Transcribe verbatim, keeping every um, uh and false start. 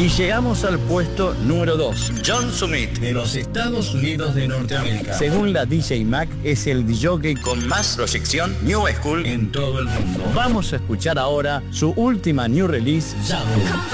Y llegamos al puesto número dos. John Summit, de los Estados Unidos de Norteamérica. Según la D J Mag, es el D J con más proyección New School en todo el mundo. Vamos a escuchar ahora su última new release, Jungle.